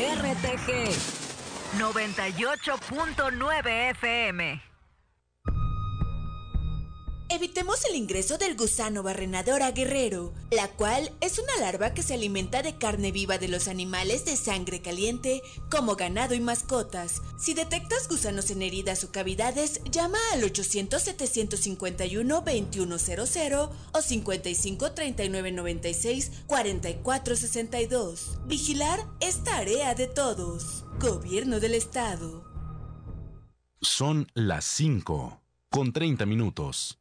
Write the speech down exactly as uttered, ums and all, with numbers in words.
R T G noventa y ocho punto nueve F M. Evitemos el ingreso del gusano barrenador a Guerrero, la cual es una larva que se alimenta de carne viva de los animales de sangre caliente, como ganado y mascotas. Si detectas gusanos en heridas o cavidades, llama al ochocientos, setecientos cincuenta y uno, veintiuno cero cero o cincuenta y cinco, treinta y nueve, noventa y seis, cuarenta y cuatro sesenta y dos. Vigilar es tarea de todos. Gobierno del Estado. Son las cinco con treinta minutos.